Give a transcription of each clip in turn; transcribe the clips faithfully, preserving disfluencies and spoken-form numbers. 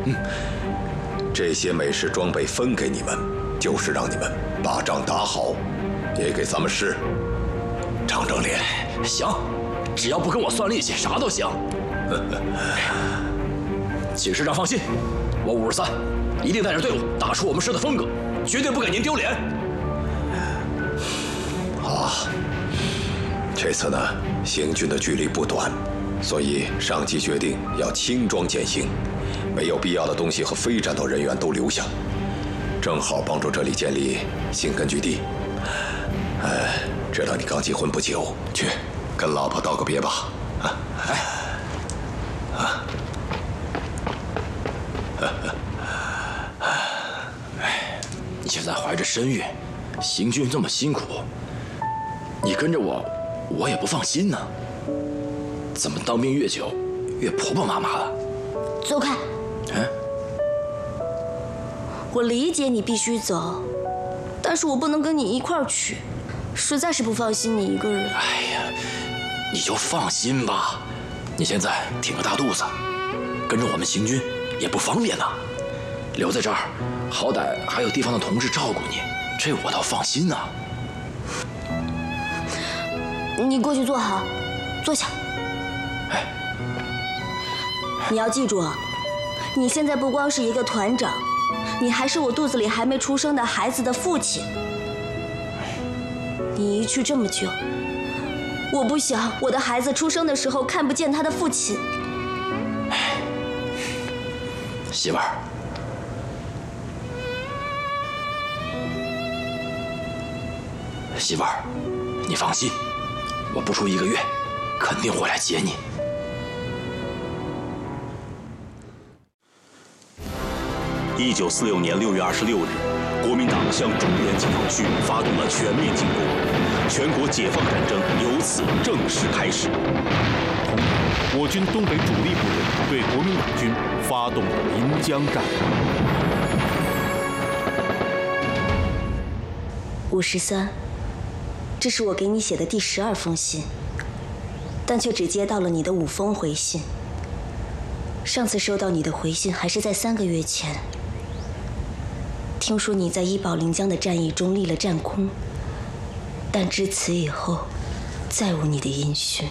嗯，这些美式装备分给你们，就是让你们把仗打好，也给咱们师长长脸。 行，只要不跟我算利息，啥都行。请师长放心，我五十三一定带着队伍打出我们师的风格，绝对不给您丢脸。 好啊，这次呢，行军的距离不短，所以上级决定要轻装简行，没有必要的东西和非战斗人员都留下，正好帮助这里建立新根据地。哎，知道你刚结婚不久，去跟老婆道个别吧。啊，哎，啊， 哎，你现在怀着身孕，行军这么辛苦，你跟着我，我也不放心呢。怎么当兵越久，越婆婆妈妈的？ 走开！ 嗯， 我理解你必须走，但是我不能跟你一块儿去，实在是不放心你一个人。 哎呀，你就放心吧，你现在挺个大肚子，跟着我们行军也不方便呐。留在这儿，好歹还有地方的同志照顾你，这我倒放心呐。 你过去坐好，坐下。 哎， 你要记住啊，你现在不光是一个团长，你还是我肚子里还没出生的孩子的父亲。你一去这么久，我不想我的孩子出生的时候看不见他的父亲。 媳妇儿，媳妇儿，你放心，我不出一个月，肯定会来接你。 一九四六年六月二十六日，国民党向中原解放区发动了全面进攻，全国解放战争由此正式开始。同年，我军东北主力部队对国民党军发动了临江战。 五十三，这是我给你写的第十二封信，但却只接到了你的五封回信。上次收到你的回信还是在三个月前。听说你在伊保临江的战役中立了战功，但至此以后，再无你的音讯。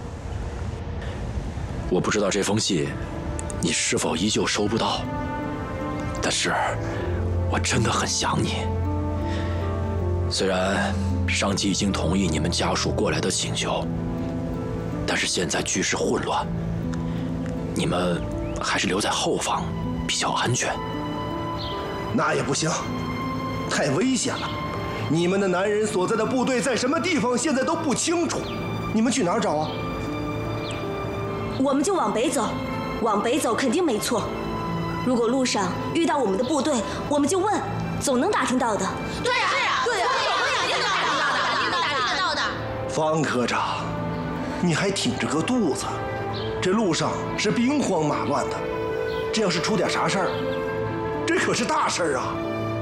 我不知道这封信你是否依旧收不到，但是我真的很想你。虽然上级已经同意你们家属过来的请求，但是现在局势混乱，你们还是留在后方比较安全。 那也不行，太危险了。你们的男人所在的部队在什么地方，现在都不清楚。你们去哪儿找啊？ 我们就往北走，往北走肯定没错。如果路上遇到我们的部队，我们就问，总能打听到的。 对呀，对呀，对呀，肯定打听到的，肯定打听得到的。 方科长，你还挺着个肚子，这路上是兵荒马乱的，这要是出点啥事儿，这可是大事儿啊！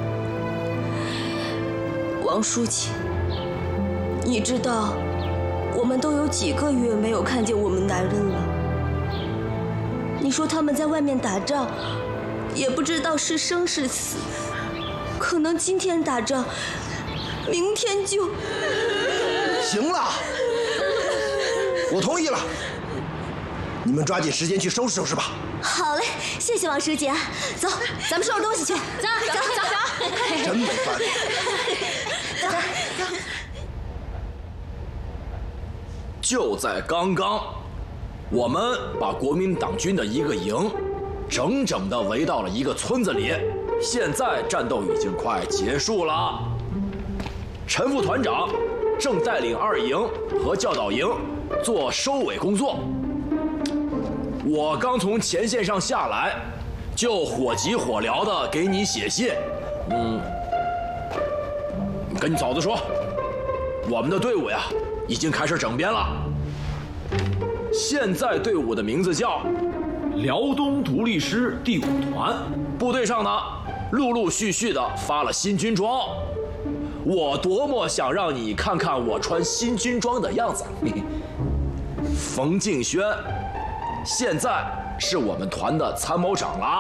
王书记，你知道，我们都有几个月没有看见我们男人了。你说他们在外面打仗，也不知道是生是死，可能今天打仗，明天就…… 行了，我同意了。你们抓紧时间去收拾收拾吧。 好嘞，谢谢王书记啊！走，咱们收拾东西去。走走走走， 真没办法。 走走。 就在刚刚，我们把国民党军的一个营整整的围到了一个村子里，现在战斗已经快结束了。陈副团长正带领二营和教导营做收尾工作。我刚从前线上下来，就火急火燎的给你写信。嗯，跟你嫂子说，我们的队伍呀已经开始整编了。现在队伍的名字叫辽东独立师第五团，部队上呢陆陆续续的发了新军装。我多么想让你看看我穿新军装的样子。冯敬轩现在是我们团的参谋长了。